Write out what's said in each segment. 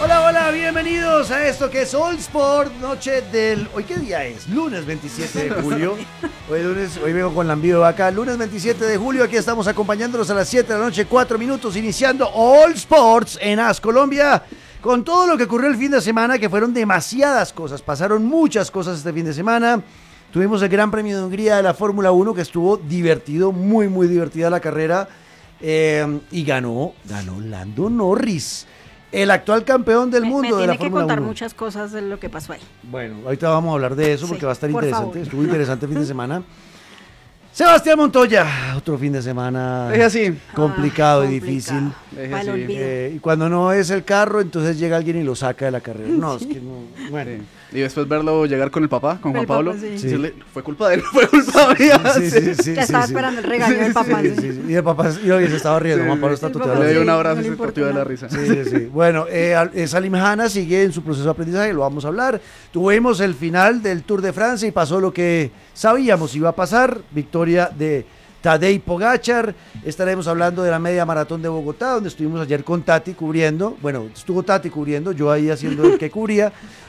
Hola, hola, bienvenidos a esto que es All Sport, noche del... ¿Hoy qué día es? Lunes 27 de julio. Hoy vengo con lambido de vaca. Lunes 27 de julio, aquí estamos acompañándolos a las 7 de la noche, 4 minutos, iniciando All Sports en AS Colombia. Con todo lo que ocurrió el fin de semana, que fueron demasiadas cosas, pasaron muchas cosas este fin de semana. Tuvimos el Gran Premio de Hungría de la Fórmula 1, que estuvo divertido, muy, muy divertida la carrera. Y ganó Lando Norris, el actual campeón del mundo de la Fórmula 1. Tiene que contar muchas cosas de lo que pasó ahí. Bueno, ahorita vamos a hablar de eso porque sí, va a estar interesante. Favor. Estuvo interesante el fin de semana. Sebastián Montoya, otro fin de semana es así. complicado y difícil. Para el olvido. Y cuando no es el carro, entonces llega alguien y lo saca de la carrera. No, es que no. Bueno. Sí. Y después verlo llegar con el papá, con Juan Pablo. Sí. Sí. Decirle, fue culpa de él, fue culpa mía. Ya estaba esperando el regaño del papá. Y el papá se estaba riendo. Juan Pablo está tuteado. Le dio un abrazo no y le se importa partió de la nada. risa. Sí. Bueno, Salim Hana sigue en su proceso de aprendizaje, lo vamos a hablar. Tuvimos el final del Tour de Francia y pasó lo que sabíamos iba a pasar. Victoria de Tadej Pogačar. Estaremos hablando de la media maratón de Bogotá, donde estuvimos ayer con Tati cubriendo. Bueno, estuvo Tati cubriendo, yo ahí haciendo el que cubría.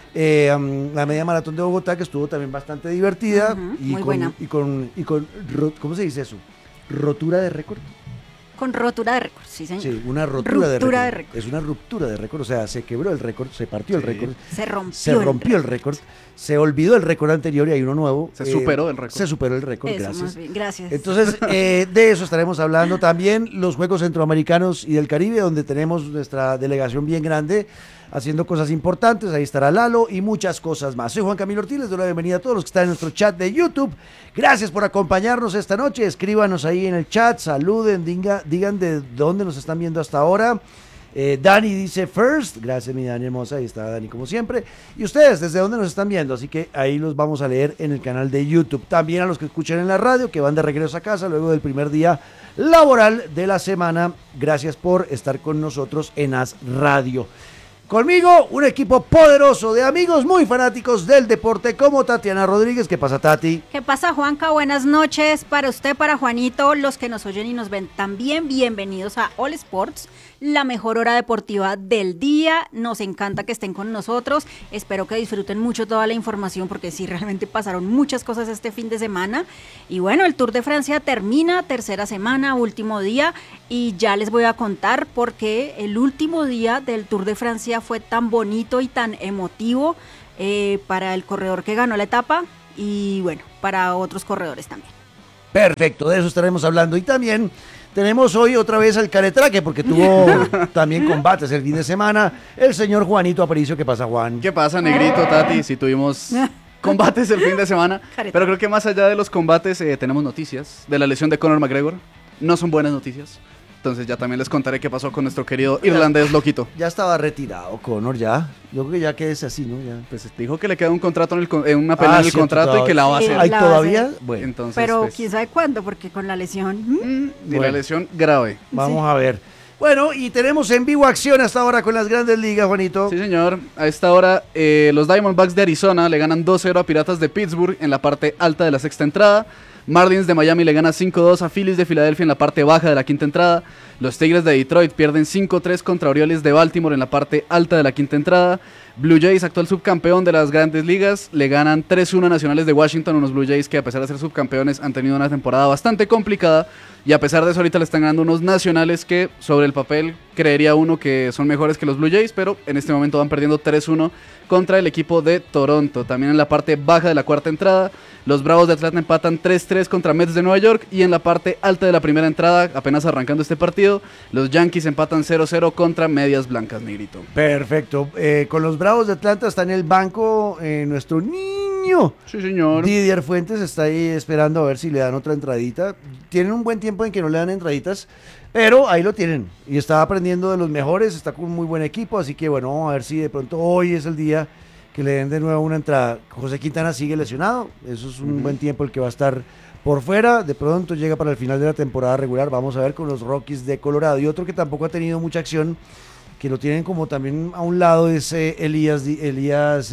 La media maratón de Bogotá, que estuvo también bastante divertida. Muy buena. Y con ¿cómo se dice eso? Rotura de récord. Con rotura de récord, sí, señor. Sí, una rotura de Ruptura récord. Es una ruptura de récord, o sea, se quebró el récord, se partió el récord. Se rompió el récord. Se olvidó el récord anterior y hay uno nuevo. Se superó el récord. Se superó el récord, Eso, gracias. más bien, gracias. Entonces, de eso estaremos hablando también, los Juegos Centroamericanos y del Caribe, donde tenemos nuestra delegación bien grande, haciendo cosas importantes. Ahí estará Lalo y muchas cosas más. Soy Juan Camilo Ortiz, les doy la bienvenida a todos los que están en nuestro chat de YouTube. Gracias por acompañarnos esta noche. Escríbanos ahí en el chat, saluden, digan de dónde nos están viendo hasta ahora. Dani dice first, gracias mi Dani hermosa, ahí está Dani como siempre. Y ustedes, ¿desde dónde nos están viendo? Así que ahí los vamos a leer en el canal de YouTube. También a los que escuchan en la radio, que van de regreso a casa luego del primer día laboral de la semana. Gracias por estar con nosotros en AS Radio. Conmigo, un equipo poderoso de amigos muy fanáticos del deporte, como Tatiana Rodríguez. ¿Qué pasa, Tati? ¿Qué pasa, Juanca? Buenas noches para usted, para Juanito, los que nos oyen y nos ven también. Bienvenidos a All Sports, la mejor hora deportiva del día. Nos encanta que estén con nosotros. Espero que disfruten mucho toda la información porque sí, realmente pasaron muchas cosas este fin de semana. Y bueno, el Tour de Francia termina, tercera semana, último día. Y ya les voy a contar por qué el último día del Tour de Francia fue tan bonito y tan emotivo para el corredor que ganó la etapa y bueno, para otros corredores también. Perfecto, de eso estaremos hablando. Y también tenemos hoy otra vez al caretraque, porque tuvo también combates el fin de semana, el señor Juanito Aparicio. ¿Qué pasa, Juan? ¿Qué pasa, negrito, Tati? Si tuvimos combates el fin de semana, pero creo que más allá de los combates tenemos noticias de la lesión de Conor McGregor. No son buenas noticias. Entonces ya también les contaré qué pasó con nuestro querido irlandés loquito. Ya estaba retirado Conor, ya. Yo creo que ya quede así, ¿no? Ya. Pues dijo que le queda un contrato una pelea en el contrato y que la va a hacer. ¿Hay la va a todavía? hacer. Bueno, Entonces, Pero pues, quién sabe cuándo, porque con la lesión. y bueno. la lesión grave. Vamos a ver. Bueno, y tenemos en vivo acción hasta ahora con las grandes ligas, Juanito. Sí, señor. A esta hora, los Diamondbacks de Arizona le ganan 2-0 a Piratas de Pittsburgh en la parte alta de la sexta entrada. Marlins de Miami le gana 5-2 a Phillies de Filadelfia en la parte baja de la quinta entrada. Los Tigres de Detroit pierden 5-3 contra Orioles de Baltimore en la parte alta de la quinta entrada. Blue Jays, actual subcampeón de las grandes ligas, le ganan 3-1 a Nacionales de Washington, unos Blue Jays que a pesar de ser subcampeones han tenido una temporada bastante complicada y a pesar de eso ahorita le están ganando unos Nacionales que sobre el papel creería uno que son mejores que los Blue Jays, pero en este momento van perdiendo 3-1 contra el equipo de Toronto. También en la parte baja de la cuarta entrada, los Bravos de Atlanta empatan 3-3 contra Mets de Nueva York y en la parte alta de la primera entrada, apenas arrancando este partido, los Yankees empatan 0-0 contra Medias Blancas, negrito. Perfecto. Con los Bravos de Atlanta está en el banco nuestro niño. Sí, señor. Didier Fuentes está ahí esperando a ver si le dan otra entradita. Tienen un buen tiempo en que no le dan entraditas, pero ahí lo tienen. Y está aprendiendo de los mejores, está con un muy buen equipo, así que bueno, vamos a ver si de pronto hoy es el día que le den de nuevo una entrada. José Quintana sigue lesionado, eso es un buen tiempo el que va a estar por fuera. De pronto llega para el final de la temporada regular, vamos a ver con los Rockies de Colorado. Y otro que tampoco ha tenido mucha acción, que lo tienen como también a un lado, es Elías Díaz,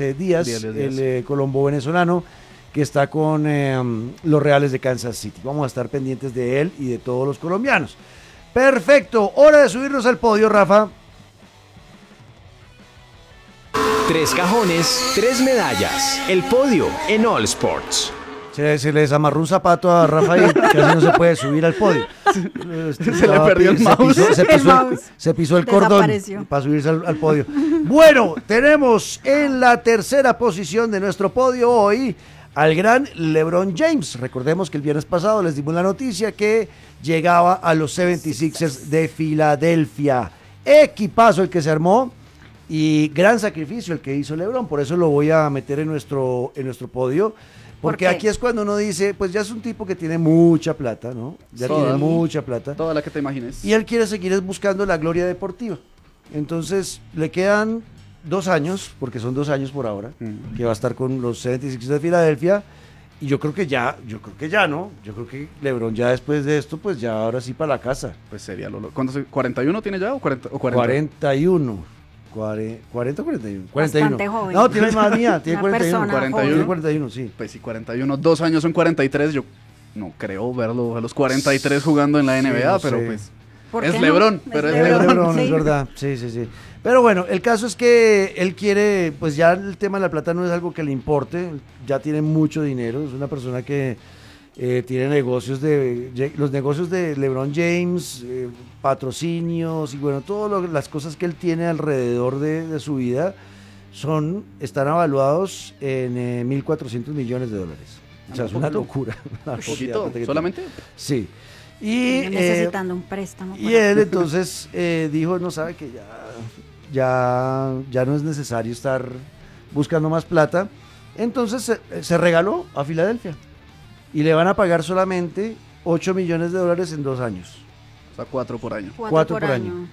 el colombo venezolano, que está con los Reales de Kansas City. Vamos a estar pendientes de él y de todos los colombianos. Perfecto, hora de subirnos al podio, Rafa. 3 cajones, 3 medallas. El podio en All Sports. Se le desamarró un zapato a Rafael, que así no se puede subir al podio. Se le perdió el mouse. Se pisó el cordón para subirse al podio. Bueno, tenemos en la tercera posición de nuestro podio hoy al gran LeBron James. Recordemos que el viernes pasado les dimos la noticia que llegaba a los 76ers de Filadelfia. Equipazo el que se armó y gran sacrificio el que hizo LeBron. Por eso lo voy a meter en nuestro podio. Porque aquí es cuando uno dice, pues ya es un tipo que tiene mucha plata, ¿no? Ya tiene mucha plata. Toda la que te imagines. Y él quiere seguir buscando la gloria deportiva. Entonces, le quedan 2 años, porque son 2 años por ahora, que va a estar con los 76 de Filadelfia. Y yo creo que ya, ¿no? Yo creo que LeBron ya después de esto, pues ya ahora sí para la casa. Pues sería ¿Cuántos? ¿41 tiene ya o 40? 41. 40 o 41. 41. Bastante joven. No, tiene más mía, tiene Una 41. persona 41. Tiene 41, sí. Pues sí, 41. 2 años son 43. Yo no creo verlo a los 43 jugando en la NBA, no pero sé. pues ¿Por es qué LeBron, no? pero Es es LeBron. LeBron. Es Sí. verdad, sí. Pero bueno, el caso es que él quiere, pues ya el tema de la plata no es algo que le importe, ya tiene mucho dinero, es una persona que tiene los negocios de LeBron James, patrocinios y bueno, todas las cosas que él tiene alrededor de su vida están evaluados en $1.400 millones. O sea, es una locura. Una Poquito, cantidad que solamente. tiene. Sí. Y, Necesitando un préstamo. y él entonces dijo, no sabe que ya no es necesario estar buscando más plata. Entonces se regaló a Filadelfia. Y le van a pagar solamente $8 millones en 2 años. O sea, 4 por año. 4 por año.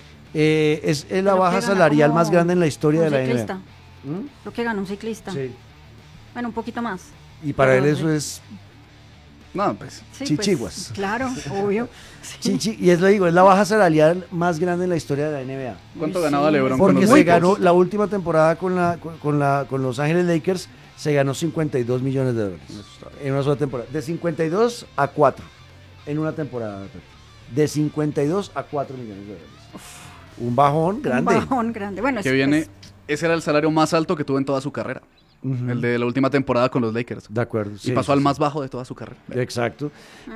Es la Creo baja que gana salarial como más grande en la historia de un la ciclista. NBA. ¿Mm? Creo que ganó un ciclista. Sí. Bueno, un poquito más. Y para él Pero, eso es No, pues. Sí, chichiguas. pues, claro, obvio. Sí. y es lo digo, es la baja salarial más grande en la historia de la NBA. ¿Cuánto Uy, ganaba sí. LeBron con Porque los se Lakers? ganó la última temporada con Los Ángeles Lakers, se ganó $52 millones. En una sola temporada. De 52 a 4 en una temporada. De 52 a $4 millones. Un bajón grande. Un bajón grande. Bueno, Que viene, ese era el salario más alto que tuvo en toda su carrera. Ujú. El de la última temporada con los Lakers. De acuerdo. Y pasó al más bajo de toda su carrera. Exacto.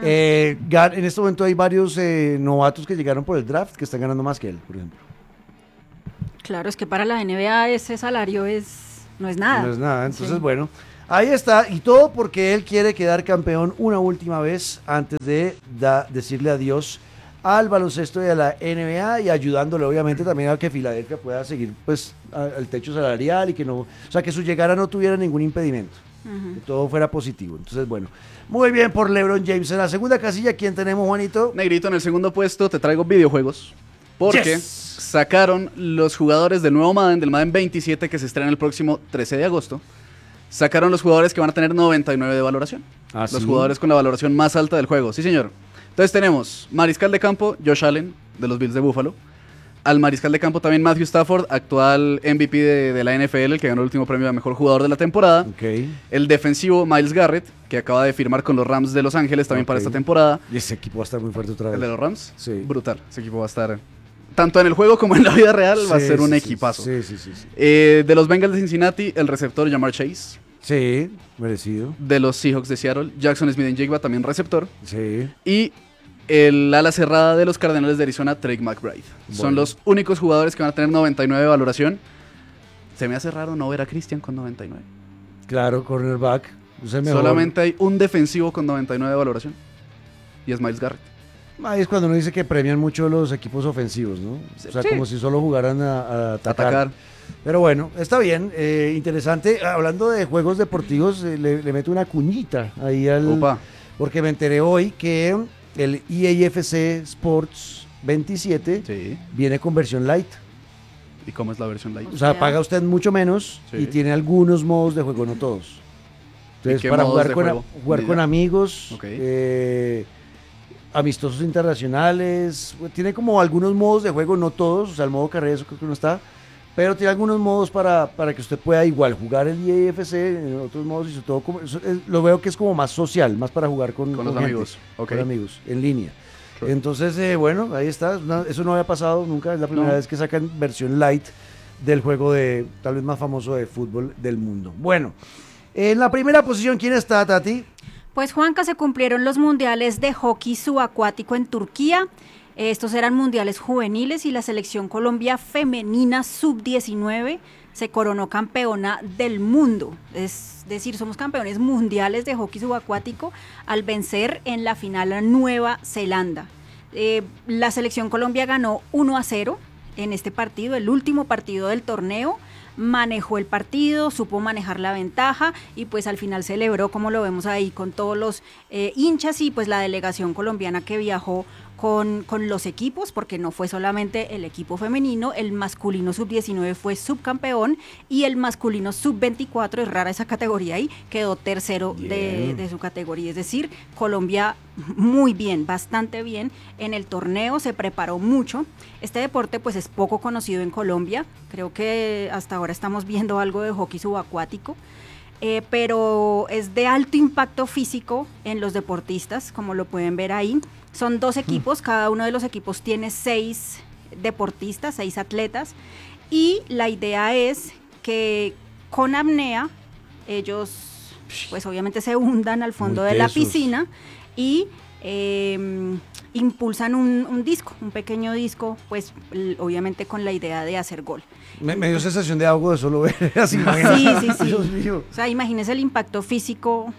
En este momento hay varios novatos que llegaron por el draft que están ganando más que él, por ejemplo. Claro, es que para la NBA ese salario no es nada. No es nada. Entonces, Sí. bueno, ahí está. Y todo porque él quiere quedar campeón una última vez antes de decirle adiós al baloncesto y a la NBA y ayudándole obviamente también a que Filadelfia pueda seguir pues al techo salarial y que no, o sea, que su llegada no tuviera ningún impedimento, que todo fuera positivo. Entonces, bueno, muy bien por LeBron James. En la segunda casilla, ¿quién tenemos, Juanito? Negrito, en el segundo puesto te traigo videojuegos. Porque Yes. sacaron los jugadores del nuevo Madden, del Madden 27, que se estrena el próximo 13 de agosto. Sacaron los jugadores que van a tener 99 de valoración. ¿Ah, Los sí? jugadores con la valoración más alta del juego. Sí, señor. Entonces tenemos mariscal de campo, Josh Allen, de los Bills de Buffalo. Al mariscal de campo también Matthew Stafford, actual MVP de la NFL, el que ganó el último premio de mejor jugador de la temporada. Ok. El defensivo Myles Garrett, que acaba de firmar con los Rams de Los Ángeles también para Ok. esta temporada. Y ese equipo va a estar muy fuerte otra vez. El de los Rams, Sí. brutal. Ese equipo va a estar, tanto en el juego como en la vida real, va a Sí, ser un sí, equipazo. Sí. De los Bengals de Cincinnati, el receptor Jamar Chase. Sí, merecido. De los Seahawks de Seattle, Jackson Smith-Njigba, también receptor. Sí. Y el ala cerrada de los Cardenales de Arizona, Trey McBride. Son Bueno. los únicos jugadores que van a tener 99 de valoración. Se me hace raro no ver a Christian con 99. Claro, cornerback. Es el mejor. Solamente hay un defensivo con 99 de valoración. Y es Myles Garrett. Ahí es cuando uno dice que premian mucho los equipos ofensivos, ¿no? O sea, Sí. como si solo jugaran a Atacar. Pero bueno, está bien, interesante. Hablando de juegos deportivos, le meto una cuñita ahí Opa. porque me enteré hoy que el EAFC Sports 27 Sí. viene con versión light. ¿Y cómo es la versión light? O sea, paga usted mucho menos Sí. y tiene algunos modos de juego, no todos. Entonces, qué para modos jugar de con, juego? jugar Ni con idea. amigos, Ok. amistosos internacionales, tiene como algunos modos de juego, no todos, o sea, el modo carrera eso creo que no está, pero tiene algunos modos para que usted pueda igual jugar el IFC en otros modos y sobre todo lo veo que es como más social, más para jugar con Con los gente, amigos. Ok. con amigos, en línea. Sure. Entonces, bueno, ahí está, eso no había pasado nunca, es la primera No. vez que sacan versión light del juego tal vez más famoso de fútbol del mundo. Bueno, en la primera posición, ¿quién está, Tati? Pues Juanca, se cumplieron los mundiales de hockey subacuático en Turquía. Estos eran mundiales juveniles y la selección Colombia femenina sub-19 se coronó campeona del mundo. Es decir, somos campeones mundiales de hockey subacuático al vencer en la final a Nueva Zelanda. La selección Colombia ganó 1-0 en este partido, el último partido del torneo. Manejó el partido, supo manejar la ventaja y pues al final celebró, como lo vemos ahí, con todos los hinchas y pues la delegación colombiana que viajó con los equipos, porque no fue solamente el equipo femenino, el masculino sub-19 fue subcampeón y el masculino sub-24, es rara esa categoría ahí, quedó tercero de su categoría. Es decir, Colombia muy bien, bastante bien en el torneo, se preparó mucho. Este deporte pues es poco conocido en Colombia, creo que hasta ahora estamos viendo algo de hockey subacuático. Pero es de alto impacto físico en los deportistas, como lo pueden ver ahí. Son 2 equipos, cada uno de los equipos tiene 6 deportistas, 6 atletas, y la idea es que con apnea ellos pues obviamente se hundan al fondo de la piscina y impulsan un disco, un pequeño disco, pues obviamente con la idea de hacer gol. Me dio sensación de algo de solo ver así. Sí. Dios mío. O sea, imagínese el impacto físico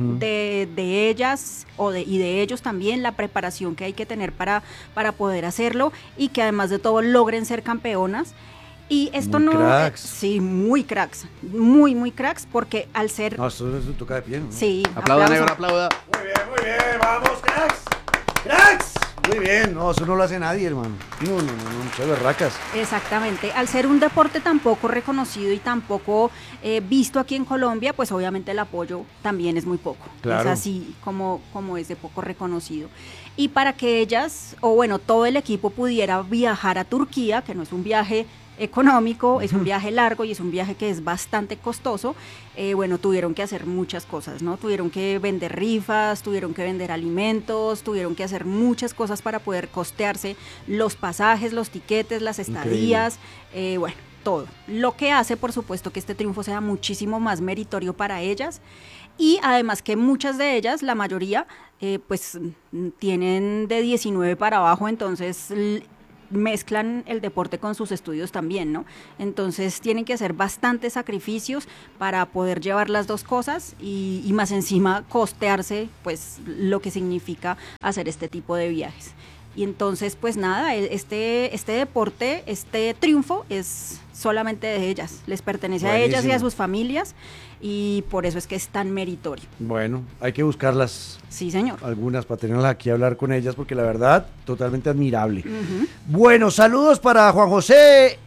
de ellas y de ellos también, la preparación que hay que tener para poder hacerlo y que además de todo logren ser campeonas. Y esto muy cracks. Sí, muy cracks, muy cracks, porque al ser... No, esto toca de pie, ¿no? Sí. Aplauda, negro, aplauda. Muy bien, vamos, cracks. ¡Cracks! Muy bien, no, eso no lo hace nadie, hermano. No, muchas berracas. Exactamente, al ser un deporte tan poco reconocido y tan poco visto aquí en Colombia, pues obviamente el apoyo también es muy poco. Claro. Es así como es de poco reconocido. Y para que ellas, o bueno, todo el equipo pudiera viajar a Turquía, que no es un viaje económico, es un viaje largo y es un viaje que es bastante costoso, bueno, tuvieron que hacer muchas cosas, ¿no? Tuvieron que vender rifas, tuvieron que vender alimentos, tuvieron que hacer muchas cosas para poder costearse los pasajes, los tiquetes, las estadías, bueno, todo. Lo que hace, por supuesto, que este triunfo sea muchísimo más meritorio para ellas. Y además que muchas de ellas, la mayoría, pues tienen de 19 para abajo, entonces mezclan el deporte con sus estudios también, ¿no? Entonces tienen que hacer bastantes sacrificios para poder llevar las dos cosas y más encima costearse, pues, lo que significa hacer este tipo de viajes. Y entonces, pues nada, este deporte, este triunfo es solamente de ellas, les pertenece Buenísimo. A ellas y a sus familias, y por eso es que es tan meritorio. Bueno, hay que buscarlas. Sí, señor. Algunas para tenerlas aquí a hablar con ellas, porque la verdad, totalmente admirable. Bueno, saludos para Juan José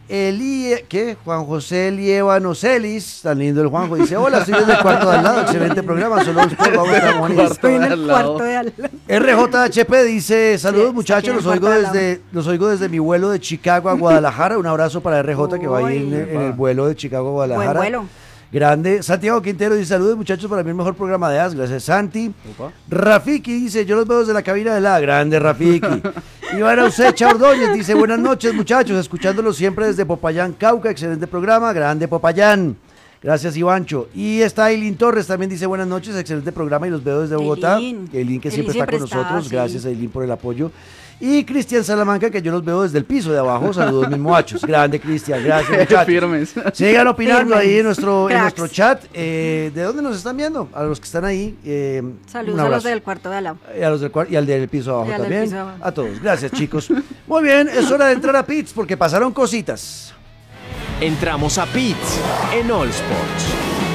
Juan José Lievano Celis, tan lindo el Juanjo, dice: hola, estoy desde el cuarto de al lado, excelente programa, solo usted, vamos a morir. Estoy en el cuarto de al lado. RJHP dice: saludos, sí, muchachos, los oigo desde mi vuelo de Chicago a Guadalajara. Un abrazo para RJ que va ahí en el vuelo de Chicago a Guadalajara. Buen vuelo. Grande. Santiago Quintero dice: saludos, muchachos, para mí el mejor programa de AS. Gracias, Santi. Opa. Rafiki dice: yo los veo desde la cabina de la grande Rafiki. Iván Ausecha Ordóñez dice: buenas noches, muchachos, escuchándolos siempre desde Popayán, Cauca. Excelente programa, grande Popayán. Gracias, Ivancho. Y está Eileen Torres, también dice: buenas noches, excelente programa, y los veo desde Bogotá. Eileen que siempre está con nosotros. Sí. Gracias, Eileen, por el apoyo. Y Cristian Salamanca, que yo los veo desde el piso de abajo. Saludos, mis moachos. Grande, Cristian. Gracias, muchachos. Firmes. Sigan opinando ahí en nuestro chat. ¿De dónde nos están viendo? A los que están ahí. Saludos a los del cuarto de al lado. Y al del piso de abajo también. A todos. Gracias, chicos. Muy bien, es hora de entrar a Pits porque pasaron cositas. Entramos a Pits en All Sports.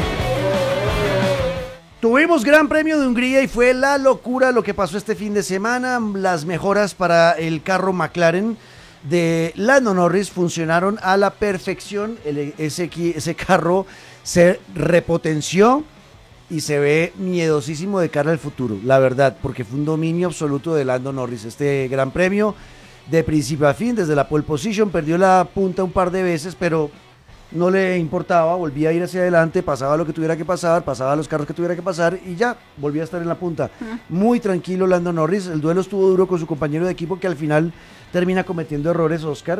Tuvimos Gran Premio de Hungría y fue la locura lo que pasó este fin de semana. Las mejoras para el carro McLaren de Lando Norris funcionaron a la perfección. Ese carro se repotenció y se ve miedosísimo de cara al futuro, la verdad, porque fue un dominio absoluto de Lando Norris. Este Gran Premio de principio a fin, desde la pole position, perdió la punta un par de veces, pero no le importaba, volvía a ir hacia adelante, pasaba lo que tuviera que pasar, pasaba los carros que tuviera que pasar y ya, volvía a estar en la punta. Muy tranquilo Lando Norris, el duelo estuvo duro con su compañero de equipo que al final termina cometiendo errores, Oscar,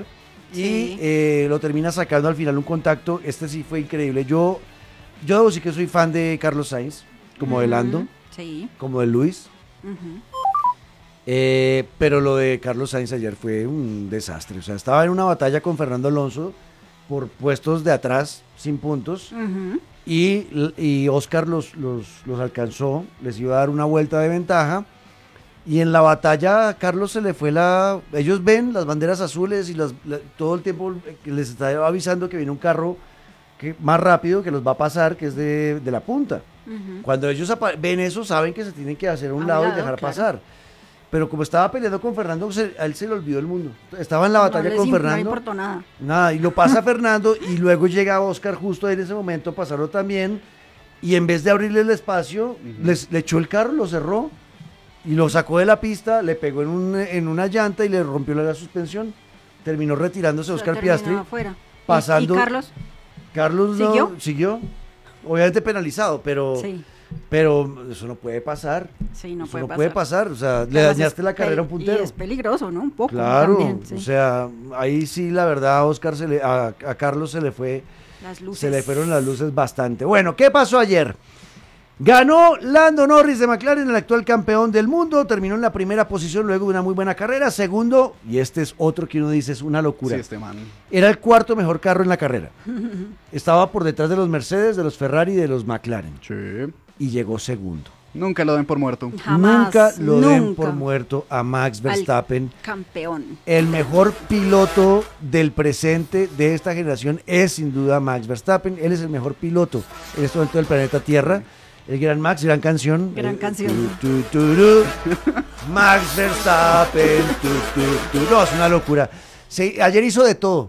Sí. y lo termina sacando al final un contacto. Este sí fue increíble. Yo debo decir que soy fan de Carlos Sainz, como de Lando, Sí. como de Luis. Ujú. Pero lo de Carlos Sainz ayer fue un desastre. O sea, estaba en una batalla con Fernando Alonso por puestos de atrás, sin puntos. Ujú. Y Oscar los alcanzó, les iba a dar una vuelta de ventaja. Y en la batalla a Carlos se le fue la... Ellos ven las banderas azules y todo el tiempo les está avisando que viene un carro más rápido que los va a pasar, que es de la punta. Ujú. Cuando ellos ven eso, saben que se tienen que hacer a un A un lado y lado, dejar claro. pasar. Pero como estaba peleando con Fernando, a él se le olvidó el mundo. Estaba en la batalla No con No Fernando. le importó nada. Nada, y lo pasa Fernando y luego llega Oscar justo en ese momento a pasarlo también. Y en vez de abrirle el espacio, le echó el carro, lo cerró y lo sacó de la pista, le pegó en una llanta y le rompió la suspensión. Terminó retirándose Lo Oscar terminó Piastri. afuera. pasando- ¿Y Carlos? Carlos ¿Siguió? siguió, obviamente penalizado, pero Sí. eso no puede pasar. Sí, no Eso puede no puede pasar. pasar, o sea, le Además dañaste es la carrera a un Y puntero. es peligroso, ¿no? Un poco Claro, también, sí. o sea, ahí sí la verdad a Carlos se le Las luces. se le fueron las luces bastante. Bueno, ¿qué pasó ayer? Ganó Lando Norris de McLaren, el actual campeón del mundo, terminó en la primera posición luego de una muy buena carrera, segundo, y este es otro que uno dice es una locura. Sí, este man. Era el cuarto mejor carro en la carrera. Estaba por detrás de los Mercedes, de los Ferrari y de los McLaren. Sí. Y llegó segundo. Nunca lo den por muerto. Jamás, Nunca lo den nunca. por muerto a Max Al Verstappen. campeón. El mejor piloto del presente de esta generación es sin duda Max Verstappen. Él es el mejor piloto en este momento del planeta Tierra. El gran Max, gran canción. Gran canción. Max Verstappen. No, es una locura. Sí, ayer hizo de todo.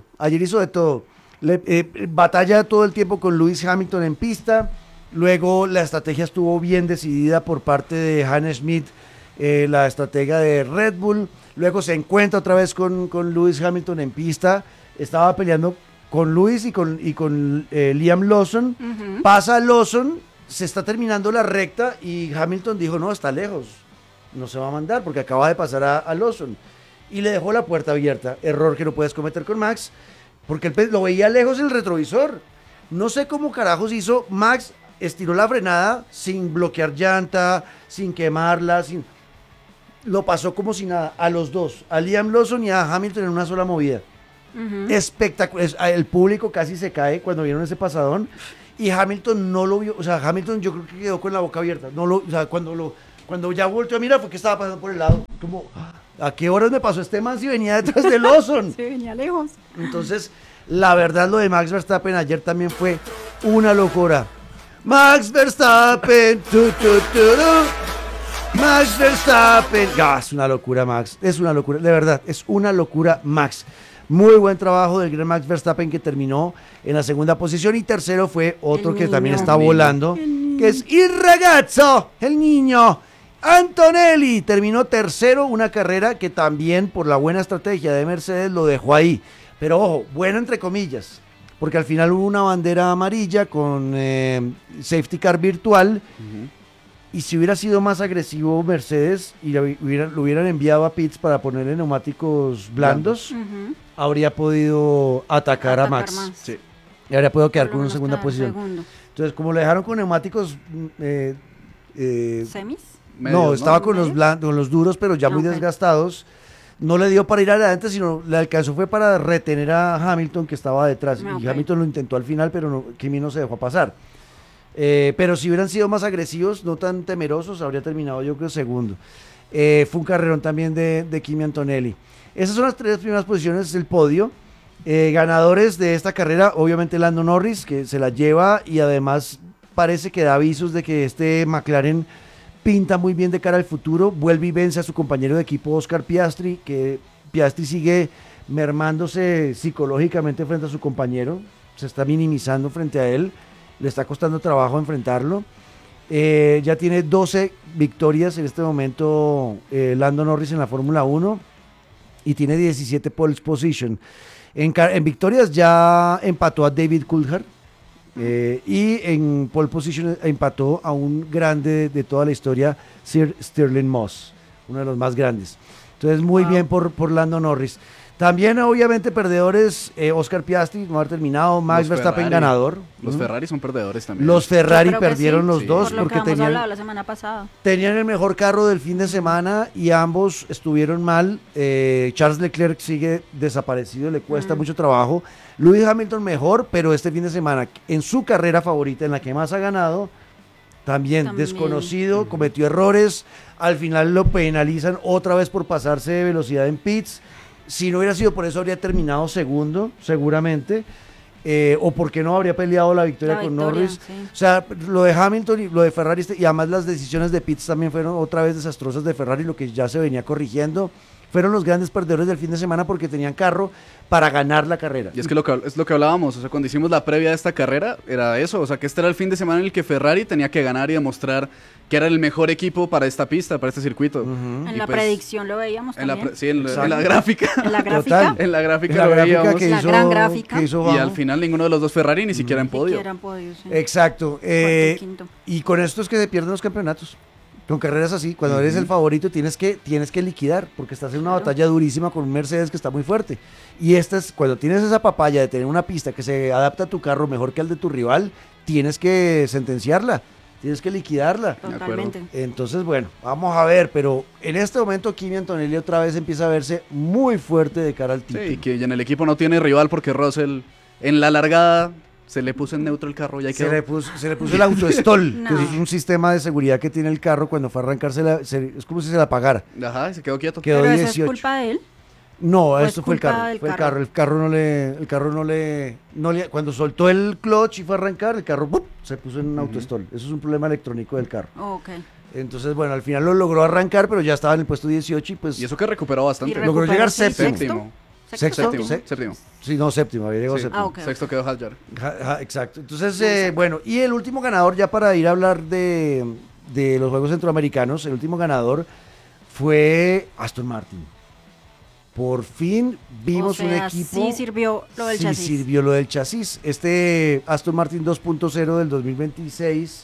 Batalla todo el tiempo con Lewis Hamilton en pista. Luego la estrategia estuvo bien decidida por parte de Hannah Schmidt, la estratega de Red Bull. Luego se encuentra otra vez con Lewis Hamilton en pista. Estaba peleando con Lewis y con Liam Lawson. Ujú. Pasa Lawson, se está terminando la recta y Hamilton dijo, no, está lejos. No se va a mandar porque acaba de pasar a Lawson. Y le dejó la puerta abierta. Error que no puedes cometer con Max porque él lo veía lejos en el retrovisor. No sé cómo carajos hizo. Max estiró la frenada sin bloquear llanta, sin quemarla, lo pasó como si nada a los dos, a Liam Lawson y a Hamilton en una sola movida. Ujú. Espectacular. El público casi se cae cuando vieron ese pasadón y Hamilton no lo vio. O sea, Hamilton yo creo que quedó con la boca abierta. O sea, cuando ya volteó a mirar fue que estaba pasando por el lado. Como, ¿a qué horas me pasó este man si venía detrás de Lawson? Sí, venía lejos. Entonces, la verdad, lo de Max Verstappen ayer también fue una locura. Max Verstappen, Max Verstappen. Es una locura, Max. Es una locura, de verdad, es una locura, Max. Muy buen trabajo del gran Max Verstappen que terminó en la segunda posición y tercero fue otro El que también niño. está El niño. volando, que es il ragazzo, el niño. Antonelli terminó tercero, una carrera que también por la buena estrategia de Mercedes lo dejó ahí. Pero ojo, bueno entre comillas, porque al final hubo una bandera amarilla con safety car virtual. Y si hubiera sido más agresivo Mercedes y lo hubieran enviado a pits para ponerle neumáticos blandos, Ujú. habría podido atacar a Max. más. Sí. Y habría podido quedar Por con lo una menos segunda quedar posición. segundo. Entonces, como lo dejaron con neumáticos, ¿Semis? no, estaba con los ¿Medios? con los duros, pero ya muy Ok. desgastados. No le dio para ir adelante, sino le alcanzó fue para retener a Hamilton que estaba detrás. Ah, Y ok. Hamilton lo intentó al final, pero Kimi no se dejó pasar. Pero si hubieran sido más agresivos, no tan temerosos, habría terminado yo creo segundo. Fue un carrerón también de Kimi Antonelli. Esas son las tres primeras posiciones del podio. Ganadores de esta carrera, obviamente Lando Norris, que se la lleva y además parece que da avisos de que este McLaren pinta muy bien de cara al futuro. Vuelve y vence a su compañero de equipo Oscar Piastri, que Piastri sigue mermándose psicológicamente frente a su compañero, se está minimizando frente a él, le está costando trabajo enfrentarlo. Ya tiene 12 victorias en este momento Lando Norris en la Fórmula 1 y tiene 17 pole position. En victorias ya empató a David Coulthard y en pole position empató a un grande de toda la historia, Sir Stirling Moss, uno de los más grandes. Entonces muy Wow. bien por Lando Norris. También, obviamente, perdedores, Oscar Piastri no haber terminado, Max Los Verstappen Ferrari. ganador. Los Ferrari son perdedores también. Los Ferrari Yo creo que perdieron sí, los sí. dos Por lo porque que hemos tenían, hablado la semana pasada. tenían el mejor carro del fin de semana y ambos estuvieron mal. Charles Leclerc sigue desaparecido, le cuesta mucho trabajo. Lewis Hamilton mejor, pero este fin de semana, en su carrera favorita, en la que más ha ganado, también desconocido, cometió errores. Al final lo penalizan otra vez por pasarse de velocidad en pits. Si no hubiera sido por eso, habría terminado segundo, seguramente. O porque no habría peleado la victoria con Norris. Sí. O sea, lo de Hamilton y lo de Ferrari, y además las decisiones de pits también fueron otra vez desastrosas de Ferrari, lo que ya se venía corrigiendo. Fueron los grandes perdedores del fin de semana porque tenían carro para ganar la carrera. Y es que es lo que hablábamos, o sea, cuando hicimos la previa de esta carrera, era eso, o sea, que este era el fin de semana en el que Ferrari tenía que ganar y demostrar que era el mejor equipo para esta pista, para este circuito. En Y la pues, predicción lo veíamos también. Sí, en la Exacto. gráfica. En la gráfica. Total. En la gráfica En la lo gráfica veíamos. que La hizo, gran gráfica. que hizo Y Bajo. al final ninguno de los dos Ferrari ni siquiera en podio. Siquiera en podio, sí. Exacto. Cuarto y quinto. Y con esto es que se pierden los campeonatos. Con carreras así, cuando eres el favorito tienes que liquidar, porque estás en una Claro. batalla durísima con un Mercedes que está muy fuerte. Y esta es, cuando tienes esa papaya de tener una pista que se adapta a tu carro mejor que al de tu rival, tienes que sentenciarla, tienes que liquidarla. Totalmente. Entonces, bueno, vamos a ver, pero en este momento Kimi Antonelli otra vez empieza a verse muy fuerte de cara al Sí, título. y que en el equipo no tiene rival porque Russell en la largada se le puso en neutro el carro y ahí Se quedó. le puso el autostol, No. que es un sistema de seguridad que tiene el carro cuando fue a arrancarse, es como si se la apagara. Ajá, y se quedó quieto. Quedó Pero eso 18. es culpa de él. No, ¿O es esto fue el culpa carro, del fue el carro? carro. El carro no le, cuando soltó el clutch y fue a arrancar, el carro ¡pum!, se puso en un autostol. Eso es un problema electrónico del carro. Ok. Entonces, bueno, al final lo logró arrancar, pero ya estaba en el puesto 18 y pues Y eso que recuperó bastante. Y logró llegar recupera, sí, séptimo. ¿Sexto? Séptimo. Séptimo. Sí, no, séptimo, había llegado Sí. séptimo. ok. Sexto quedó Hadjar. Exacto. Entonces, bueno, y el último ganador, ya para ir a hablar de los Juegos Centroamericanos, el último ganador fue Aston Martin. Por fin vimos O sea, un equipo. sí sirvió lo del sí chasis. sirvió lo del chasis. Este Aston Martin 2.0 del 2026,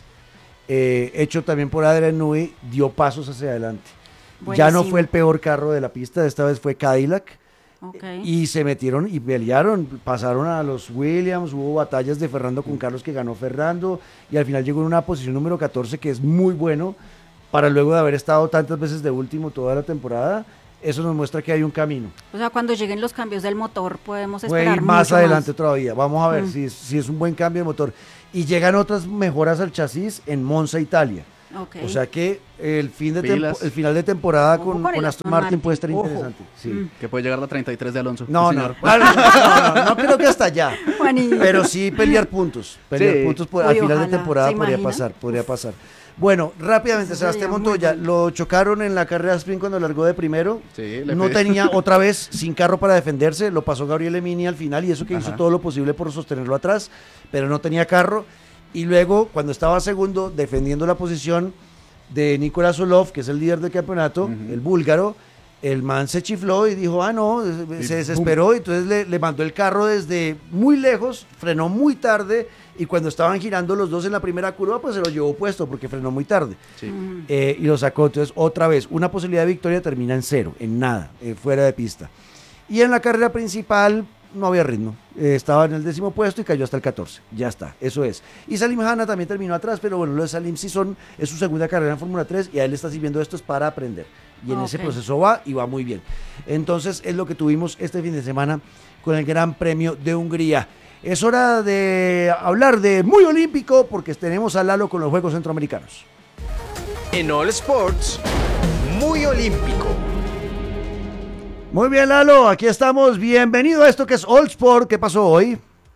hecho también por Adrian Newey, dio pasos hacia adelante. Ya no Buenísimo. fue el peor carro de la pista, esta vez fue Cadillac. Ok. Y se metieron y pelearon, pasaron a los Williams, hubo batallas de Fernando con Carlos que ganó Fernando y al final llegó en una posición número 14 que es muy bueno para luego de haber estado tantas veces de último toda la temporada. Eso nos muestra que hay un camino. O sea, cuando lleguen los cambios del motor podemos Puede esperar ir más mucho adelante todavía. Vamos a ver Mm. si es un buen cambio de motor. Y llegan otras mejoras al chasis en Monza, Italia. Ok. O sea que el Pilas. el final de temporada Ojo con con el Aston Aston Martin Martin. puede estar Ojo. interesante. Sí. Mm. Que puede llegar la 33 de Alonso. No, Sí, no, señor. no creo que hasta allá. Juanito. Pero sí pelear puntos. Pelear Sí. puntos Uy, al final de ojalá. temporada ¿Se podría imagina? pasar. Bueno, rápidamente, Eso Sebastián sería muy Montoya, bueno. lo chocaron en la carrera sprint cuando largó de primero. Sí, le No pedí. tenía otra vez sin carro para defenderse, lo pasó Gabriel Emini al final y eso que hizo Ajá. todo lo posible por sostenerlo atrás, pero no tenía carro. Y luego, cuando estaba segundo, defendiendo la posición de Nicolás Solov, que es el líder del campeonato, el búlgaro, el man se chifló y dijo, no, se desesperó, y entonces le mandó el carro desde muy lejos, frenó muy tarde, y cuando estaban girando los dos en la primera curva, pues se lo llevó puesto porque frenó muy tarde. Sí. Y lo sacó. Entonces, otra vez, una posibilidad de victoria termina en cero, en nada, fuera de pista. Y en la carrera principal no había ritmo. Estaba en el 10º puesto y cayó hasta el 14. Ya está, eso es. Y Salim Hanna también terminó atrás, pero bueno, lo de Salim sí es su segunda carrera en Fórmula 3 y a él le está sirviendo esto es para aprender. Y en ese Ok. proceso va y va muy bien. Entonces, es lo que tuvimos este fin de semana con el Gran Premio de Hungría. Es hora de hablar de muy olímpico porque tenemos a Lalo con los Juegos Centroamericanos. En All Sports, muy olímpico. Muy bien, Lalo, aquí estamos. Bienvenido a esto que es All Sport. ¿Qué pasó hoy?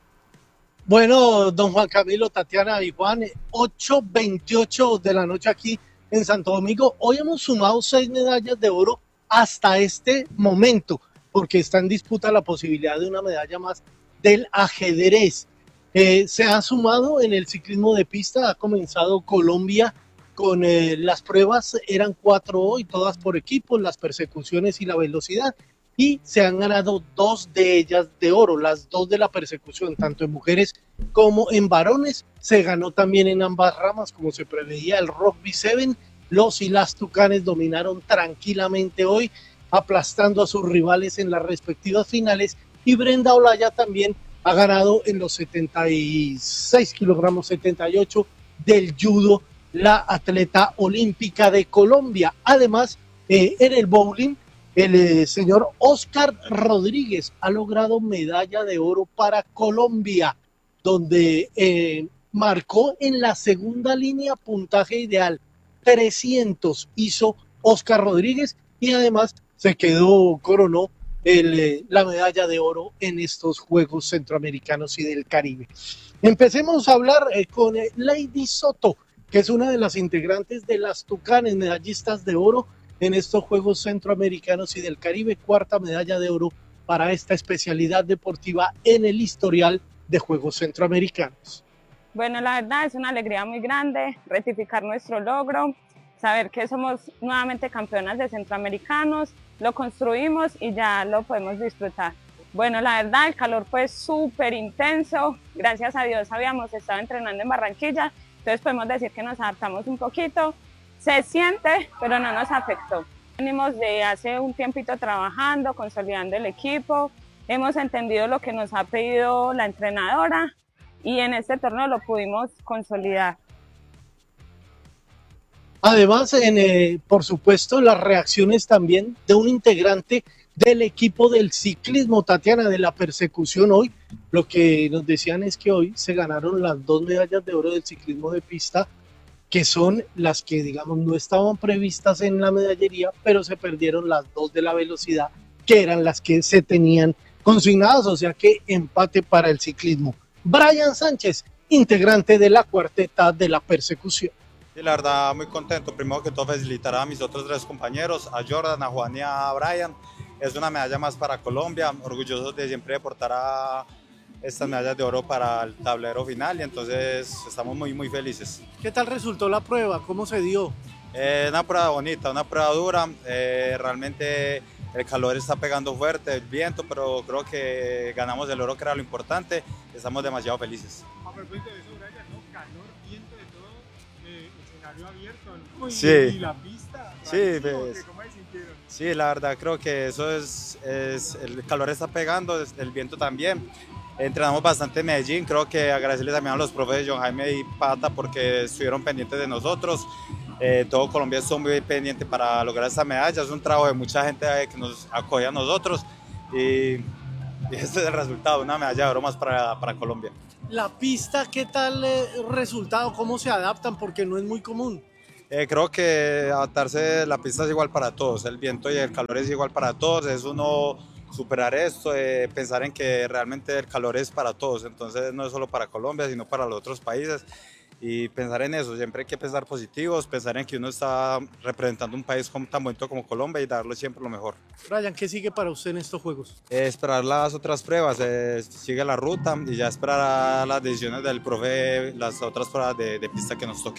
Bueno, don Juan Camilo, Tatiana y Juan, 8:28 de la noche aquí en Santo Domingo. Hoy hemos sumado 6 medallas de oro hasta este momento, porque está en disputa la posibilidad de una medalla más del ajedrez. Se ha sumado en el ciclismo de pista, ha comenzado Colombia con las pruebas, eran 4 hoy, todas por equipos, las persecuciones y la velocidad, y se han ganado 2 de ellas de oro, las 2 de la persecución, tanto en mujeres como en varones. Se ganó también en ambas ramas, como se preveía, el Rugby 7. Los y las Tucanes dominaron tranquilamente hoy aplastando a sus rivales en las respectivas finales, y Brenda Olaya también ha ganado en los 76 kilogramos, 78 del judo, la atleta olímpica de Colombia. Además, en el bowling, el señor Oscar Rodríguez ha logrado medalla de oro para Colombia, donde marcó en la segunda línea puntaje ideal. 300 hizo Oscar Rodríguez y además coronó la medalla de oro en estos Juegos Centroamericanos y del Caribe. Empecemos a hablar con Lady Soto, que es una de las integrantes de las Tucanes, medallistas de oro en estos Juegos Centroamericanos y del Caribe, cuarta medalla de oro para esta especialidad deportiva en el historial de Juegos Centroamericanos. Bueno, la verdad es una alegría muy grande rectificar nuestro logro, saber que somos nuevamente campeonas de centroamericanos, lo construimos y ya lo podemos disfrutar. Bueno, la verdad el calor fue súper intenso, gracias a Dios habíamos estado entrenando en Barranquilla, entonces podemos decir que nos adaptamos un poquito, se siente, pero no nos afectó. Venimos de hace un tiempito trabajando, consolidando el equipo, hemos entendido lo que nos ha pedido la entrenadora y en este torneo lo pudimos consolidar. Además, por supuesto, las reacciones también de un integrante del equipo del ciclismo, Tatiana, de la persecución hoy. Lo que nos decían es que hoy se ganaron las 2 medallas de oro del ciclismo de pista, que son las que, digamos, no estaban previstas en la medallería, pero se perdieron las 2 de la velocidad, que eran las que se tenían consignadas, o sea que empate para el ciclismo. Brian Sánchez, integrante de la cuarteta de la persecución. Sí, la verdad, muy contento. Primero que todo, felicitar a mis otros 3 compañeros, a Jordan, a Juan y a Brian. Es una medalla más para Colombia, orgullosos de siempre portar a estas medallas de oro para el tablero final y entonces estamos muy, muy felices. ¿Qué tal resultó la prueba? ¿Cómo se dio? Una prueba bonita, una prueba dura. Realmente el calor está pegando fuerte, el viento, pero creo que ganamos el oro, que era lo importante. Estamos demasiado felices. A propósito de eso, Brian, ¿no? Calor, viento, de todo, escenario abierto, ¿no? Sí. Y la pista. Sí, pues, ¿cómo se sintieron? Sí, la verdad creo que eso es el calor está pegando, el viento también. Entrenamos bastante en Medellín, creo que agradecerle también a los profes John Jaime y Pata porque estuvieron pendientes de nosotros. Todo Colombia estuvo muy pendiente para lograr esta medalla, es un trabajo de mucha gente que nos acoge a nosotros y este es el resultado, una medalla de oro más para Colombia. La pista, ¿qué tal resultado? ¿Cómo se adaptan? Porque no es muy común. Creo que adaptarse, la pista es igual para todos, el viento y el calor es igual para todos, es uno superar esto, pensar en que realmente el calor es para todos, entonces no es solo para Colombia, sino para los otros países, y pensar en eso, siempre hay que pensar positivos, pensar en que uno está representando un país tan bonito como Colombia y darle siempre lo mejor. Brian, ¿qué sigue para usted en estos Juegos? Esperar las otras pruebas, sigue la ruta y ya esperar a las decisiones del profe, las otras pruebas de pista que nos toque.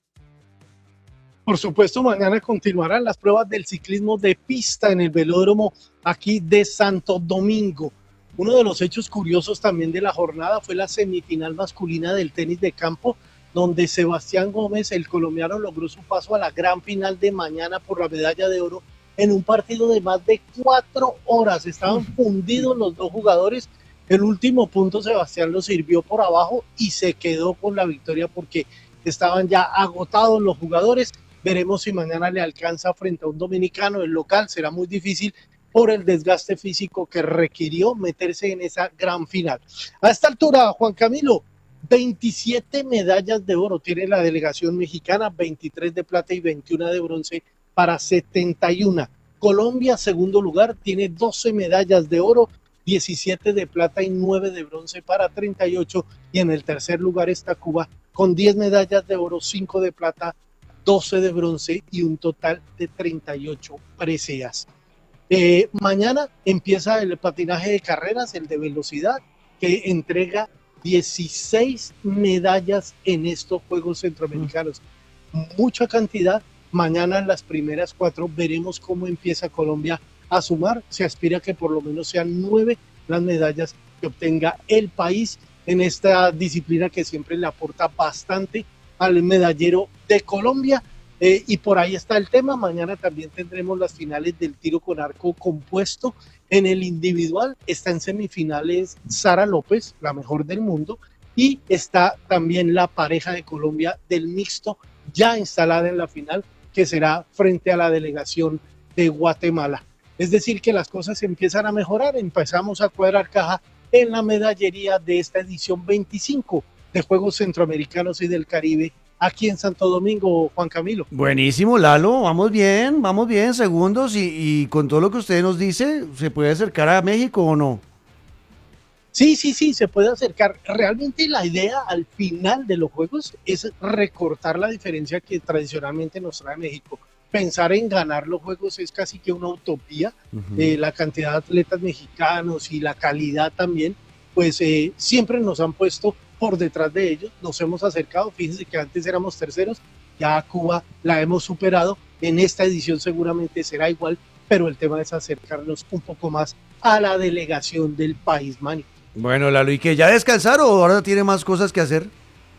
Por supuesto, mañana continuarán las pruebas del ciclismo de pista en el velódromo aquí de Santo Domingo. Uno de los hechos curiosos también de la jornada fue la semifinal masculina del tenis de campo, donde Sebastián Gómez, el colombiano, logró su paso a la gran final de mañana por la medalla de oro en un partido de más de 4 horas. Estaban fundidos los dos jugadores. El último punto Sebastián lo sirvió por abajo y se quedó con la victoria porque estaban ya agotados los jugadores. Veremos si mañana le alcanza frente a un dominicano. El local será muy difícil por el desgaste físico que requirió meterse en esa gran final. A esta altura, Juan Camilo, 27 medallas de oro tiene la delegación mexicana, 23 de plata y 21 de bronce para 71. Colombia, segundo lugar, tiene 12 medallas de oro, 17 de plata y 9 de bronce para 38. Y en el tercer lugar está Cuba con 10 medallas de oro, 5 de plata, 12 de bronce y un total de 38 preseas. Mañana empieza el patinaje de carreras, el de velocidad, que entrega 16 medallas en estos Juegos Centroamericanos. Mucha cantidad. Mañana en las primeras 4 veremos cómo empieza Colombia a sumar. Se aspira que por lo menos sean 9 las medallas que obtenga el país en esta disciplina que siempre le aporta bastante al medallero de Colombia. Y por ahí está el tema. Mañana también tendremos las finales del tiro con arco compuesto. En el individual está en semifinales Sara López, la mejor del mundo, y está también la pareja de Colombia del mixto ya instalada en la final, que será frente a la delegación de Guatemala. Es decir, que las cosas empiezan a mejorar, empezamos a cuadrar caja en la medallería de esta edición 25 de Juegos Centroamericanos y del Caribe aquí en Santo Domingo, Juan Camilo. Buenísimo, Lalo, vamos bien, segundos, y con todo lo que usted nos dice, ¿se puede acercar a México o no? Sí, se puede acercar. Realmente la idea al final de los Juegos es recortar la diferencia que tradicionalmente nos trae México. Pensar en ganar los Juegos es casi que una utopía. La cantidad de atletas mexicanos y la calidad también, pues siempre nos han puesto por detrás de ellos, nos hemos acercado. Fíjense que antes éramos terceros, ya a Cuba la hemos superado. En esta edición seguramente será igual, pero el tema es acercarnos un poco más a la delegación del país, Manny. Bueno, Lalo, ¿y que ya descansaron o ahora tiene más cosas que hacer?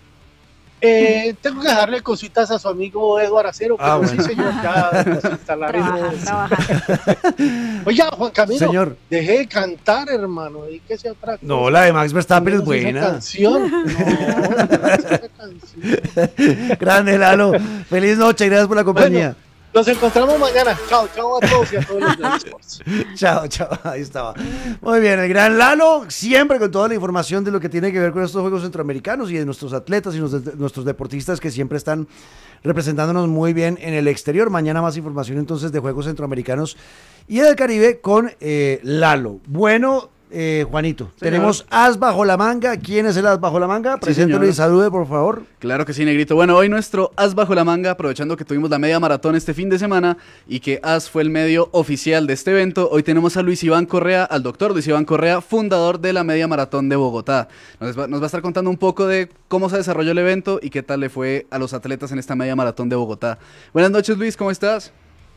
Tengo que dejarle cositas a su amigo Eduardo Acero, pero bueno. sí, señor, ya nos instalaremos. Trabajar. Oiga, Juan Camilo, Señor. deje de cantar, hermano, dedíquese a otra cosa. No, la de Max Verstappen es No, esa buena. canción. No, esa canción. Grande, Lalo. Feliz noche, gracias por la compañía. Bueno, nos encontramos mañana. Chao a todos y a todos los de Sports. Chao, ahí estaba. Muy bien, el gran Lalo, siempre con toda la información de lo que tiene que ver con estos Juegos Centroamericanos y de nuestros atletas y nuestros deportistas que siempre están representándonos muy bien en el exterior. Mañana más información entonces de Juegos Centroamericanos y del Caribe con Lalo. Bueno, Juanito, Señor. tenemos as bajo la manga. ¿Quién es el as bajo la manga? Preséntelo señor. y salude, por favor. Claro que sí, Negrito. Bueno, hoy nuestro as bajo la manga, aprovechando que tuvimos la media maratón este fin de semana y que as fue el medio oficial de este evento, hoy tenemos a Luis Iván Correa, al doctor Luis Iván Correa, fundador de la media maratón de Bogotá. Nos va a estar contando un poco de cómo se desarrolló el evento y qué tal le fue a los atletas en esta media maratón de Bogotá. Buenas noches, Luis, ¿cómo estás?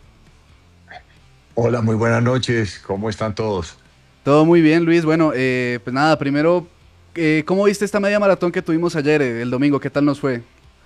Hola, muy buenas noches. ¿Cómo están todos? Todo muy bien, Luis. Bueno, pues nada, primero, ¿cómo viste esta media maratón que tuvimos ayer, el domingo? ¿Qué tal nos fue?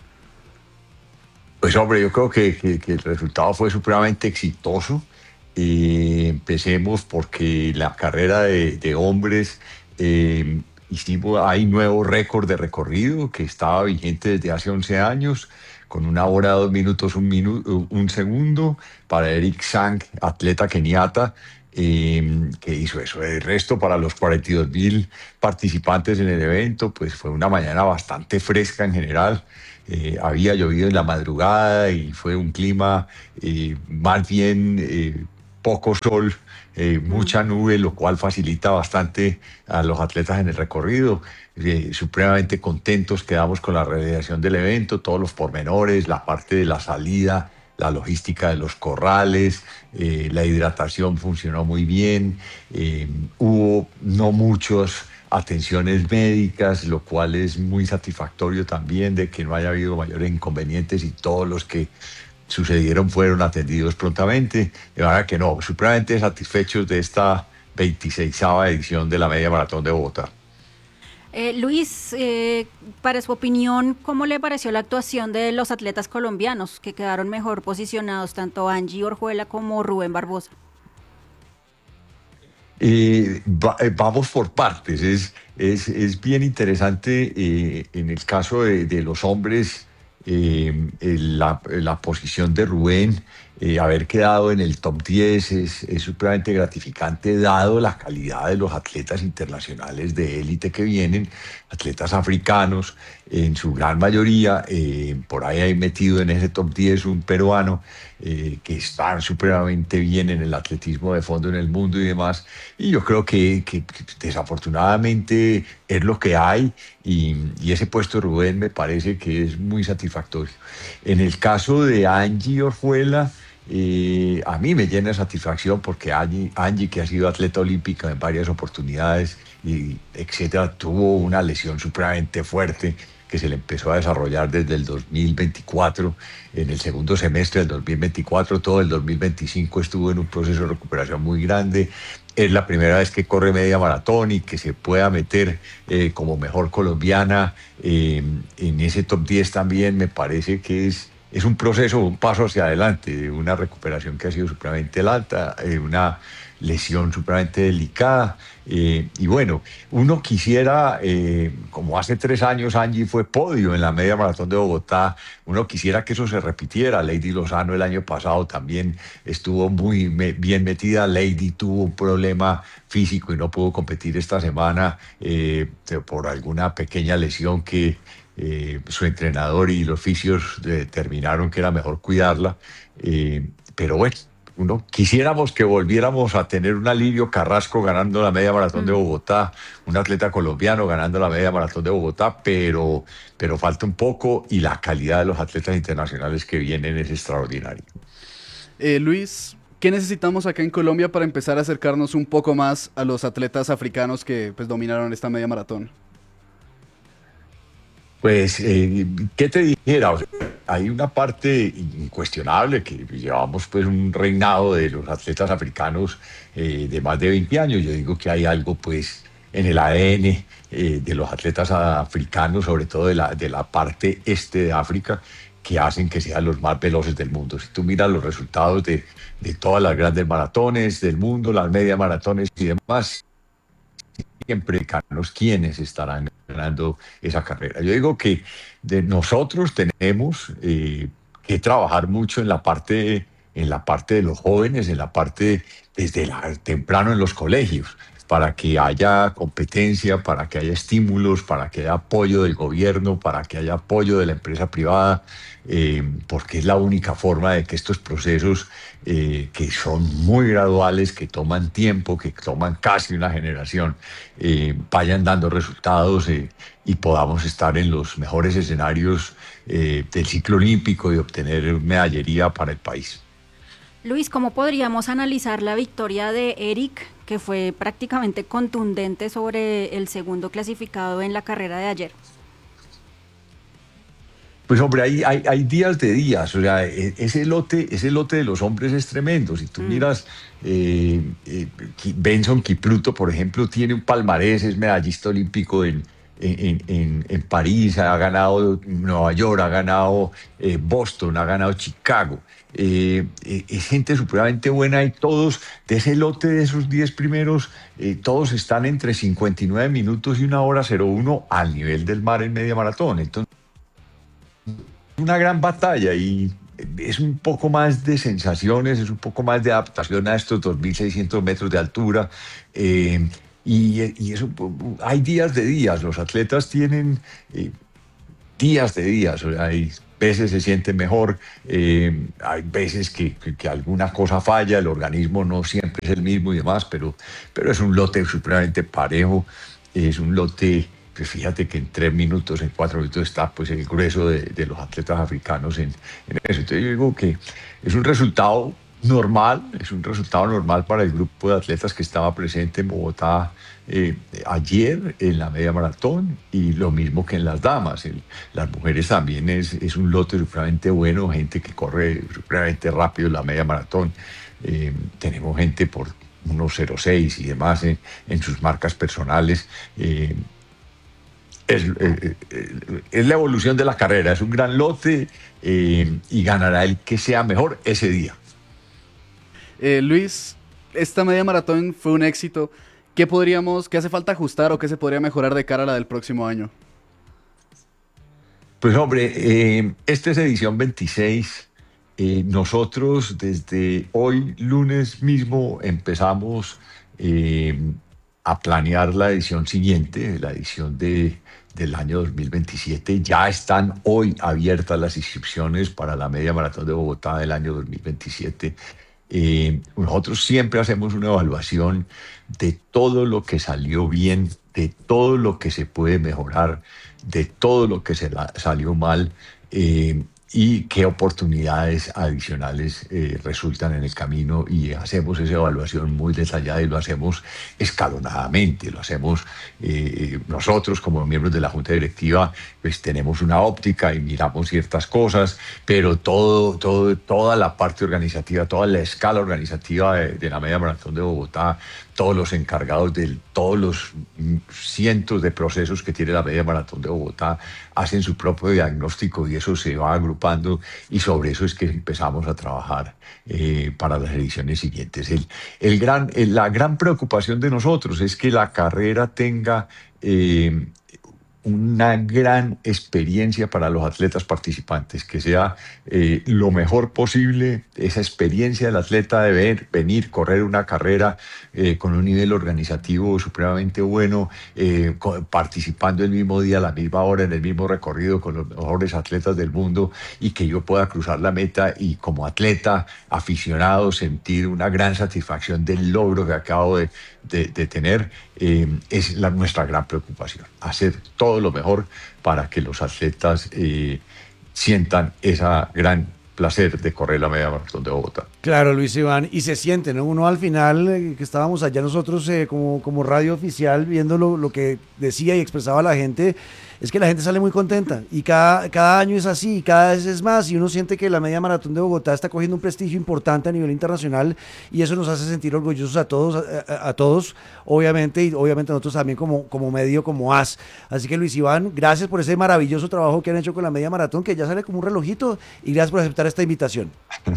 Pues hombre, yo creo que el resultado fue supremamente exitoso. Empecemos porque la carrera de hombres hay nuevo récord de recorrido que estaba vigente desde hace 11 años, con 1 hora, 2 minutos, 1 segundo para Eric Sang, atleta keniata, que hizo eso. El resto, para los 42.000 participantes en el evento, pues fue una mañana bastante fresca en general. Había llovido en la madrugada y fue un clima más bien poco sol, mucha nube, lo cual facilita bastante a los atletas en el recorrido. Supremamente contentos quedamos con la realización del evento, todos los pormenores, la parte de la salida, la logística de los corrales, la hidratación funcionó muy bien, hubo no muchas atenciones médicas, lo cual es muy satisfactorio también de que no haya habido mayores inconvenientes y todos los que sucedieron fueron atendidos prontamente. De manera que no, supremamente satisfechos de esta 26ª edición de la Media Maratón de Bogotá. Luis, para su opinión, ¿cómo le pareció la actuación de los atletas colombianos que quedaron mejor posicionados, tanto Angie Orjuela como Rubén Barbosa? Vamos por partes. Es bien interesante en el caso de los hombres, la posición de Rubén, haber quedado en el top 10 es supremamente gratificante, dado la calidad de los atletas internacionales de élite que vienen, atletas africanos en su gran mayoría. Por ahí hay metido en ese top 10 un peruano que está supremamente bien en el atletismo de fondo en el mundo y demás. Y yo creo que desafortunadamente es lo que hay, y ese puesto de Rubén me parece que es muy satisfactorio. En el caso de Angie Orjuela, a mí me llena de satisfacción porque Angie, que ha sido atleta olímpica en varias oportunidades, y etcétera, tuvo una lesión supremamente fuerte que se le empezó a desarrollar desde el 2024, en el segundo semestre del 2024, todo el 2025 estuvo en un proceso de recuperación muy grande. Es la primera vez que corre media maratón y que se pueda meter como mejor colombiana en ese top 10 también me parece que es es un proceso, un paso hacia adelante, una recuperación que ha sido supremamente alta, una lesión supremamente delicada. Y bueno, uno quisiera, como hace 3 años Angie fue podio en la media maratón de Bogotá, uno quisiera que eso se repitiera. Lady Lozano el año pasado también estuvo muy bien metida. Lady tuvo un problema físico y no pudo competir esta semana por alguna pequeña lesión que su entrenador y los fisios determinaron que era mejor cuidarla. Pero bueno, quisiéramos que volviéramos a tener un Alirio Carrasco ganando la media maratón de Bogotá, un atleta colombiano ganando la media maratón de Bogotá, pero falta un poco y la calidad de los atletas internacionales que vienen es extraordinaria. Luis, ¿qué necesitamos acá en Colombia para empezar a acercarnos un poco más a los atletas africanos que pues dominaron esta media maratón? Pues, ¿qué te dijera? O sea, hay una parte incuestionable que llevamos pues un reinado de los atletas africanos de más de 20 años. Yo digo que hay algo pues en el ADN de los atletas africanos, sobre todo de la parte este de África, que hacen que sean los más veloces del mundo. Si tú miras los resultados de todas las grandes maratones del mundo, las media maratones y demás, siempre quienes estarán ganando esa carrera. Yo digo que nosotros tenemos que trabajar mucho en la parte de los jóvenes, en la parte desde temprano en los colegios, para que haya competencia, para que haya estímulos, para que haya apoyo del gobierno, para que haya apoyo de la empresa privada, porque es la única forma de que estos procesos que son muy graduales, que toman tiempo, que toman casi una generación, vayan dando resultados y podamos estar en los mejores escenarios del ciclo olímpico y obtener medallería para el país. Luis, ¿cómo podríamos analizar la victoria de Eric, que fue prácticamente contundente sobre el segundo clasificado en la carrera de ayer? Pues hombre, hay días de días, o sea, ese lote de los hombres es tremendo. Si tú miras, Benson Kipruto, por ejemplo, tiene un palmarés, es medallista olímpico en París, ha ganado Nueva York, ha ganado Boston, ha ganado Chicago. Es gente supremamente buena y todos, de ese lote de esos 10 primeros, todos están entre 59 minutos y 1:01 al nivel del mar en media maratón. Entonces, una gran batalla y es un poco más de sensaciones, es un poco más de adaptación a estos 2.600 metros de altura. Y eso, hay días de días, los atletas tienen días de días, o sea, hay veces se sienten mejor, hay veces que alguna cosa falla, el organismo no siempre es el mismo y demás, pero es un lote supremamente parejo, es un lote. Pues fíjate que en 3 minutos, en 4 minutos está pues el grueso de los atletas africanos en eso. Entonces yo digo que es un resultado normal para el grupo de atletas que estaba presente en Bogotá ayer en la media maratón, y lo mismo que en las damas. Las mujeres también es un lote supremamente bueno, gente que corre supremamente rápido en la media maratón. Tenemos gente por 1:06 y demás en sus marcas personales. Es la evolución de la carrera, es un gran lote y ganará el que sea mejor ese día. Luis, esta media maratón fue un éxito. ¿Qué hace falta ajustar o qué se podría mejorar de cara a la del próximo año? Pues hombre, esta es edición 26. Nosotros desde hoy, lunes mismo, empezamos a planear la edición siguiente, la edición del año 2027. Ya están hoy abiertas las inscripciones para la media maratón de Bogotá del año 2027. Nosotros siempre hacemos una evaluación de todo lo que salió bien, de todo lo que se puede mejorar, de todo lo que salió mal, y qué oportunidades adicionales resultan en el camino, y hacemos esa evaluación muy detallada y lo hacemos escalonadamente, lo hacemos nosotros como miembros de la Junta Directiva, pues tenemos una óptica y miramos ciertas cosas, pero toda la parte organizativa, toda la escala organizativa de la media maratón de Bogotá, todos los encargados de todos los cientos de procesos que tiene la media maratón de Bogotá hacen su propio diagnóstico y eso se va agrupando y sobre eso es que empezamos a trabajar para las ediciones siguientes. La gran preocupación de nosotros es que la carrera tenga una gran experiencia para los atletas participantes, que sea lo mejor posible esa experiencia del atleta de venir, correr una carrera con un nivel organizativo supremamente bueno, participando el mismo día, a la misma hora, en el mismo recorrido con los mejores atletas del mundo y que yo pueda cruzar la meta y como atleta aficionado sentir una gran satisfacción del logro que acabo de tener. Es nuestra gran preocupación, hacer todo lo mejor para que los atletas sientan ese gran placer de correr la media maratón de Bogotá. Claro, Luis Iván, y se siente, ¿no? Uno al final, que estábamos allá nosotros como radio oficial viendo lo que decía y expresaba la gente, es que la gente sale muy contenta y cada año es así, y cada vez es más, y uno siente que la media maratón de Bogotá está cogiendo un prestigio importante a nivel internacional y eso nos hace sentir orgullosos a todos, obviamente, y obviamente nosotros también como medio, como AS. Así que Luis Iván, gracias por ese maravilloso trabajo que han hecho con la media maratón, que ya sale como un relojito, y gracias por aceptar esta invitación.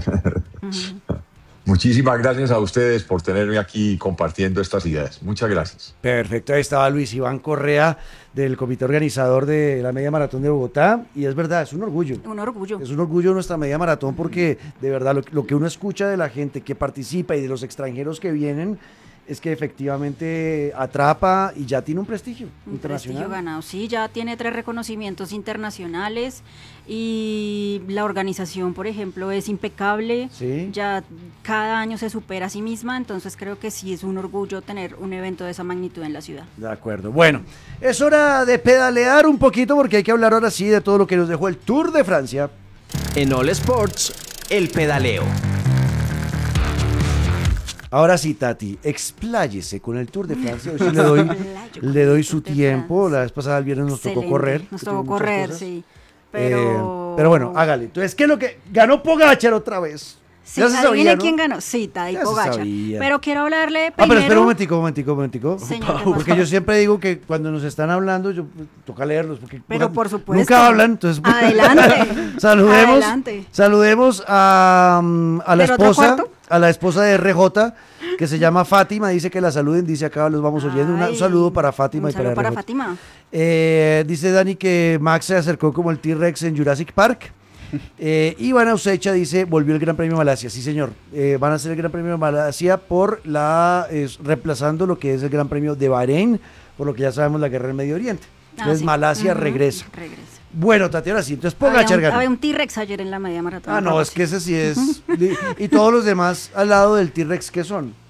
Muchísimas gracias a ustedes por tenerme aquí compartiendo estas ideas. Muchas gracias. Perfecto, ahí estaba Luis Iván Correa del comité organizador de la media maratón de Bogotá, y es verdad, es un orgullo. Un orgullo. Es un orgullo nuestra media maratón porque de verdad lo que uno escucha de la gente que participa y de los extranjeros que vienen es que efectivamente atrapa y ya tiene un prestigio internacional. Prestigio ganado, sí, ya tiene 3 reconocimientos internacionales y la organización, por ejemplo, es impecable. Sí. Ya cada año se supera a sí misma, entonces creo que sí es un orgullo tener un evento de esa magnitud en la ciudad. De acuerdo. Bueno, es hora de pedalear un poquito porque hay que hablar ahora sí de todo lo que nos dejó el Tour de Francia. En All Sports, el pedaleo. Ahora sí, Tati, expláyese con el Tour de Francia. Hoy sí le doy su tiempo. La vez pasada el viernes nos tocó correr. Nos tocó correr, sí. Pero bueno, hágale. Entonces, ¿qué es lo que ganó Pogacar otra vez? Sí, adivine quién ganó. Sí, Tadej Pogacar. Pero quiero hablarle primero... pero espera un momentico. Señor, porque yo siempre digo que cuando nos están hablando, toca leerlos. Pero por supuesto. Nunca hablan, entonces... Adelante. Saludemos a la esposa de RJ, que se llama Fátima, dice que la saluden, dice acá, los vamos oyendo. Un saludo para Fátima y para RJ. Un saludo para Fátima. Dice Dani que Max se acercó como el T-Rex en Jurassic Park. Iván Ausecha dice, volvió el Gran Premio de Malasia. Sí, señor, van a hacer el Gran Premio de Malasia reemplazando lo que es el Gran Premio de Bahrein, por lo que ya sabemos la guerra en Medio Oriente. Entonces sí. Malasia regresa. Bueno, Tatiana, sí, entonces Pogacar ganó. Había un T-Rex ayer en la media maratón. No, es que ese sí es. Y todos los demás al lado del T-Rex, ¿qué son?